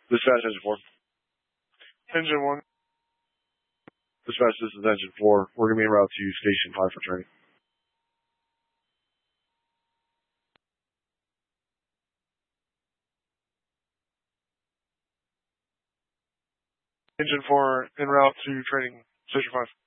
Dispatch Engine 4. Engine 1. Dispatch, this is Engine 4. We're going to be en route to Station 5 for training. Engine 4 en route to training, Station 5.